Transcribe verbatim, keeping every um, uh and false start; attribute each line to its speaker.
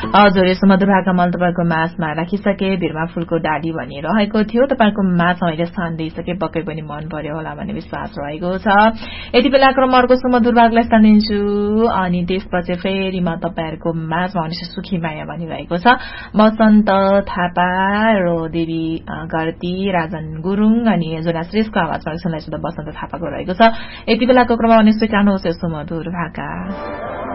Speaker 1: हजुर यसो मधुरभाका मल तपाईँको माझमा राखिसके भिरमा फूलको डाली भनिरहेको थियो तपाईँको माझ मैले स्थान दिइसके पक्कै पनि मन पर्यो होला भन्ने विश्वास रहेको छ यति बेला क्रम अर्को सुमधुरभागलाई स्थान दिन्छु अनि त्यसपछि फेरि म तपाईँहरूको माझमा आउने सुखी माया भनिरहेको छ वसन्त थापा र देवी गरती राजन गुरुङ अनि जोना श्रेष्ठको आवाजमा सुन्दै सुन्दा वसन्त थापाको रहेको छ यति बेलाको क्रममा आउने स्वीकार्नुहोस् यस्तो मधुर भाका